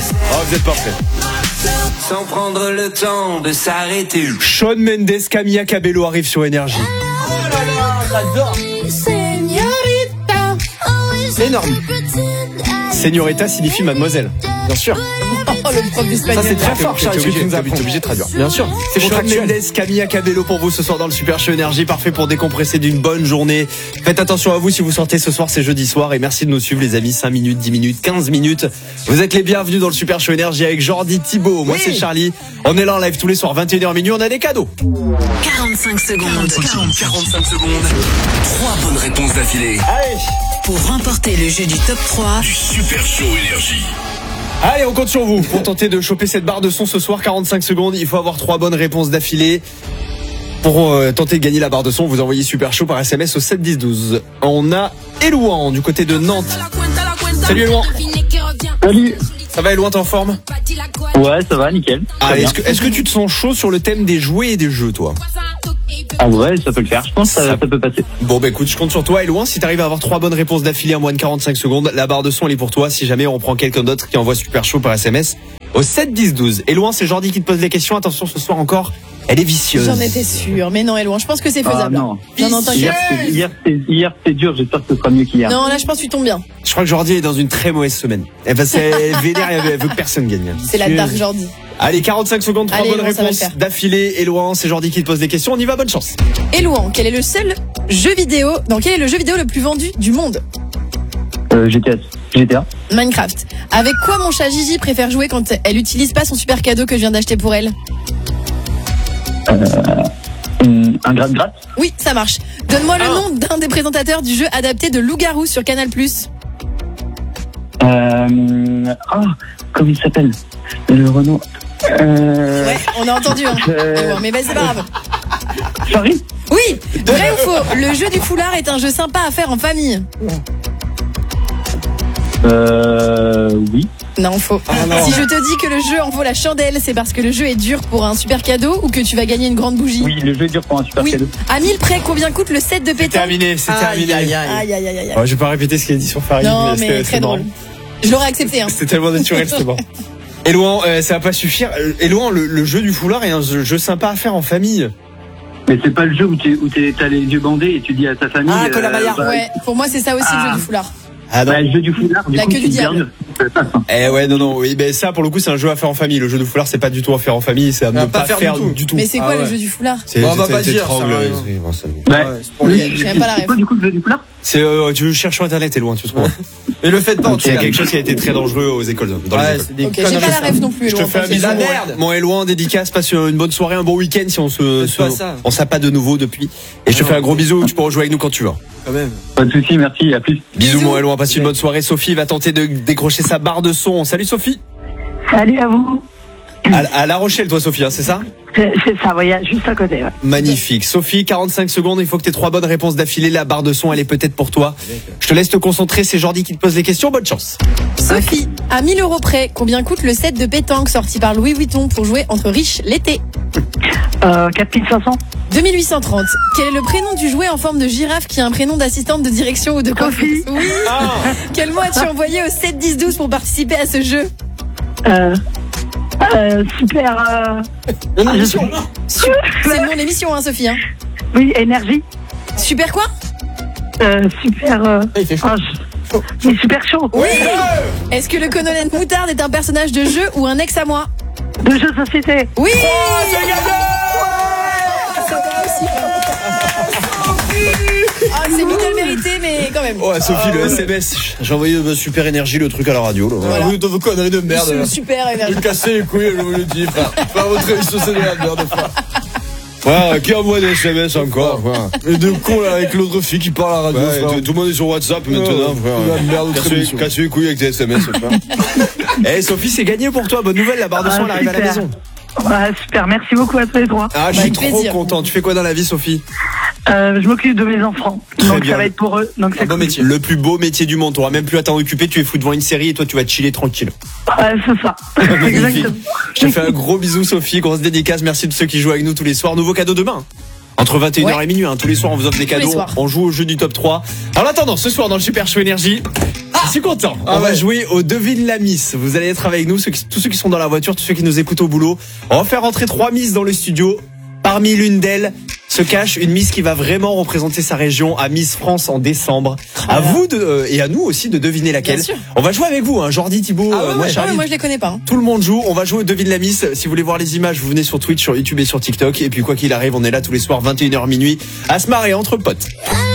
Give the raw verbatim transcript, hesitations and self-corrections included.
Oh, vous êtes pas prêts. Sans prendre le temps de s'arrêter. Shawn Mendes, Camilla Cabello arrive sur Énergie. Oh là là, j'adore. Énorme. Señorita signifie mademoiselle. Bien sûr. Oh, le prof d'espagnol. Ça c'est très fort, Charles, T'es ce que tu nous obligé, apprends. t'es obligé de traduire. Bien sûr. C'est Shawn Shawn Mendes, Mendes, Camilla Cabello pour vous ce soir dans le Super Show Énergie. Parfait pour décompresser d'une bonne journée. Faites attention à vous si vous sortez ce soir, c'est jeudi soir. Et merci de nous suivre les amis. cinq minutes, dix minutes, quinze minutes. Vous êtes les bienvenus dans le Super Show Énergie avec Jordi, Thibaut. Moi Oui. c'est Charlie. On est là en live tous les soirs, vingt et une heures minuit. On a des cadeaux. quarante-cinq secondes quarante-cinq secondes. Trois bonnes réponses d'affilée. Allez. pour remporter le jeu du top trois. Du Super Show Énergie. Allez, on compte sur vous pour tenter de choper cette barre de son ce soir. quarante-cinq secondes. Il faut avoir trois bonnes réponses d'affilée. Pour euh, tenter de gagner la barre de son, vous envoyez Super Show par S M S au sept dix douze. On a Elouan du côté de Nantes. Salut Elouan. Salut. Ça va Elouan, t'es en forme? Ouais, ça va, nickel. Ah, est-ce que, est-ce que tu te sens chaud sur le thème des jouets et des jeux, toi? Ah ouais, ça peut le faire. Je pense que ça, Ça- ça peut passer. Bon bah écoute, je compte sur toi Elouan. Si t'arrives à avoir trois bonnes réponses d'affilée en moins de quarante-cinq secondes, la barre de son elle est pour toi. Si jamais on prend quelqu'un d'autre qui envoie Super Show par S M S au sept dix douze. Elouan, c'est Jordi qui te pose les questions. Attention, ce soir encore, elle est vicieuse. J'en étais sûre, mais non, Elouan, je pense que c'est Ah faisable. non. non, non, t'inquiète. Hier, c'est- hier, c'est- hier, c'était dur. J'espère que ce sera mieux qu'hier. Non, là, je pense que tu tombes bien. Je crois que Jordi est dans une très mauvaise semaine. Eh ben, c'est vénère, elle veut que personne gagne. C'est la Dark Jordi. Allez, quarante-cinq secondes, trois Allez, bonnes Elouan, ça va le réponses faire. d'affilée. Elouan, c'est Jordi qui te pose des questions. On y va, bonne chance. Elouan, quel est le seul jeu vidéo, dans quel est le jeu vidéo le plus vendu du monde? Euh, G T A. G T A. Minecraft. Avec quoi mon chat Gigi préfère jouer quand elle utilise pas son super cadeau que je viens d'acheter pour elle? Hum, Un gratte-gratte. Oui, ça marche. Donne-moi le Ah. nom d'un des présentateurs du jeu adapté de Loup-garou sur Canal+. Euh... Ah, comment il s'appelle? Le Renault. Euh... Ouais, on a entendu, hein. Euh. Elouan, mais bah, c'est pas grave. Sorry. Oui, vrai ou faux? Le jeu du foulard est un jeu sympa à faire en famille. Euh... Oui. Non, faux. Ah, non. Si je te dis que le jeu en vaut la chandelle, c'est parce que le jeu est dur pour un super cadeau ou que tu vas gagner une grande bougie? Oui, le jeu est dur pour un super Oui. cadeau. À mille près, combien coûte le set de C'est pétanque? terminé, c'est terminé. Aïe, aïe, aïe, aïe, aïe. Ouais, je vais pas répéter ce qu'il a dit sur Farid. Non, c'était- mais c'était très marrant. drôle. Je l'aurais accepté, hein. C'était tellement naturel, c'était bon. Elouan, euh, ça va pas suffire. Euh, Elouan, le, le jeu du foulard est un jeu, jeu sympa à faire en famille. Mais c'est pas le jeu où t'es, où t'es, t'as les yeux bandés et tu dis à ta famille. Ah, Colin-Maillard. bah, Ouais, pour moi, c'est ça aussi le Ah. jeu du foulard. Ah non. bah, le jeu du foulard, du La coup, queue du c'est diable. bien dur. Ça passe, hein. Eh ouais, non, non, oui, ben ça, pour le coup, c'est un jeu à faire en famille. Le jeu du foulard, c'est pas du tout à faire en famille, c'est à ne Ah, pas, pas faire du tout. du tout. Mais c'est quoi Ah le ouais. jeu du foulard? C'est, Bon, on va c'est- pas c'est dire, étrangle, ça, euh, rien. oui, bon, ça- Bah, Ouais, c'est pour les oui, gagner. J'ai même pas la c'est ref. quoi du coup le jeu du foulard? C'est, euh, tu cherches sur internet, Elouan, tu trouves. Mais le faites pas en tout C'est cas. quelque chose qui a été très dangereux aux écoles, dans les Ouais, écoles. c'est des Ok, j'ai conneries, pas la ça. ref non plus, Je te Elouan, fais un t'inquiète. bisou, la mon- merde. mon Elouan, dédicace, passe une bonne soirée, un bon week-end si on se, C'est se- pas ça. on s'est pas de nouveau depuis. Et je te Non. fais un gros bisou, tu peux rejouer avec nous quand tu veux. Quand même. Pas de soucis, merci, à plus. Bisous, mon Elouan, passe une bonne soirée. Sophie va tenter de décrocher sa barre de son. Salut Sophie. Salut à vous. À, à La Rochelle, toi Sophie, hein, c'est ça? C'est c'est ça, voyage juste à côté. Ouais. Magnifique. Sophie, quarante-cinq secondes, il faut que tu aies trois bonnes réponses d'affilée. La barre de son, elle est peut-être pour toi. Je te laisse te concentrer, c'est Jordi qui te pose les questions. Bonne chance. Sophie, à mille euros près, combien coûte le set de pétanque sorti par Louis Vuitton pour jouer entre riches l'été? Euh, quatre mille cinq cents. deux mille huit cent trente. Quel est le prénom du jouet en forme de girafe qui a un prénom d'assistante de direction ou de coiffeuse? Oui. Quel mot as-tu envoyé au sept dix douze pour participer à ce jeu? Euh, euh, super. Euh, ah, je sais- C'est le nom de l'émission, hein, Sophie. Hein. oui, énergie. Super quoi? Euh, super. Euh, Il fait chaud. ah, je- il est super chaud. Oui. Est-ce que le colonel Moutarde est un personnage de jeu ou un ex à moi? De jeux de société. Oui. Ah, c'est middle mérité, mais quand même. Ouais, Sophie, le S M S. J'ai envoyé de super énergie le truc à la radio. Là. Voilà. Vous, vos conneries de merde. C'est là. super énergie. Vous cassez les couilles, je vous le dis, frère. Faire votre émission, c'est de la merde, frère. Ouais, qui envoie des S M S encore? Et de con, là, avec l'autre fille qui parle à la radio, Ouais, frère. tout, tout le monde est sur WhatsApp maintenant, frère. C'est de la merde, votre Casse les- émission. casse les couilles avec tes S M S, frère. Eh, Sophie, c'est gagné pour toi. Bonne nouvelle, la barre de son, Ah, elle arrive à la super. maison. Ouais, super. Merci beaucoup à tous les trois. Ah, je suis Avec trop plaisir. content. Tu fais quoi dans la vie, Sophie? Euh, je m'occupe de mes enfants. Très donc bien. ça va être pour eux. Donc c'est Un beau cool. métier. Le plus beau métier du monde. T'auras même plus à t'en occuper. Tu es fou devant une série et toi, tu vas chiller tranquille. Ouais, c'est ça. Magnifique. Exactement. Je te fais un gros bisou, Sophie. Grosse dédicace. Merci de ceux qui jouent avec nous tous les soirs. Nouveau cadeau demain. Entre vingt et une heures Ouais. et minuit, hein. Tous les soirs, on vous offre des Tous les cadeaux. soirs. On joue au jeu du top trois. Alors, en attendant, ce soir, dans le Super Show Énergie, Je suis content. Ah On va ouais. jouer au Devine la Miss. Vous allez être avec nous, ceux qui- tous ceux qui sont dans la voiture, tous ceux qui nous écoutent au boulot. On va faire rentrer trois Miss dans le studio. Parmi l'une d'elles se cache une Miss qui va vraiment représenter sa région à Miss France en décembre. À vous de, euh, et à nous aussi de deviner laquelle. Bien sûr. On va jouer avec vous, hein. Jordi, Thibaut, Ah ouais, euh, moi, ouais. Ah Charlie. ouais, moi je les connais pas. hein. Tout le monde joue. On va jouer au Devine la Miss. Si vous voulez voir les images, vous venez sur Twitch, sur YouTube et sur TikTok. Et puis quoi qu'il arrive, on est là tous les soirs vingt et une heures minuit à se marrer entre potes.